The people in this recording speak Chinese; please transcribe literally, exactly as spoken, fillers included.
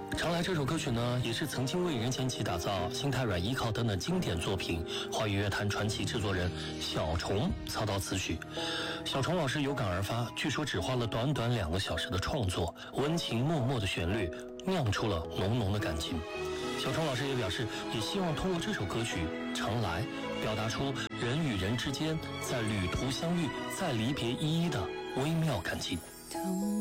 常来这首歌曲呢，也是曾经为任贤齐打造《心太软》《依靠》等等经典作品华语乐坛传奇制作人小虫操刀词曲。小虫老师有感而发，据说只花了短短两个小时的创作，温情脉脉的旋律酿出了浓浓的感情。小虫老师也表示，也希望通过这首歌曲《常来》，表达出人与人之间在旅途相遇、在离别依依的微妙感情。